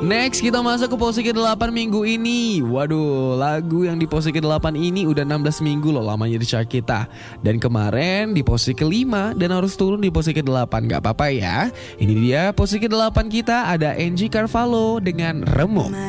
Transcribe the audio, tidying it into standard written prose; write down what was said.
Next kita masuk ke posisi ke-8 minggu ini. Waduh, lagu yang di posisi ke-8 ini udah 16 minggu loh lamanya di chart kita. Dan kemarin di posisi ke-5 dan harus turun di posisi ke-8. Gak apa-apa ya. Ini dia posisi ke-8 kita, ada Angie Carvalho dengan Remuk.